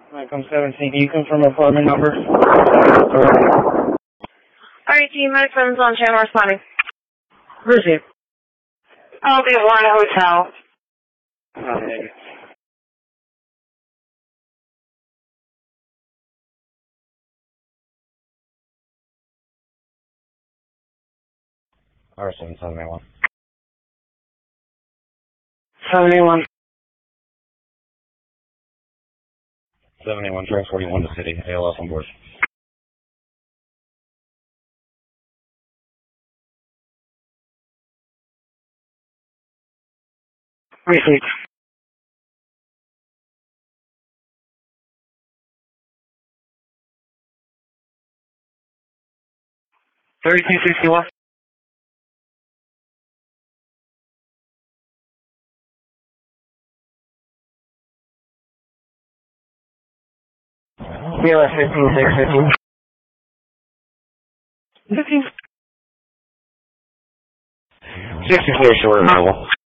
Micom 17, can you confirm apartment number? Alright, team, Medic 7's on channel responding. Receive. I'll be at Warren Hotel. Okay. R7, 781. 71. 781, track 41 to city, ALS on board. Receive. $32.61. BLS 15615. 64 short arrival.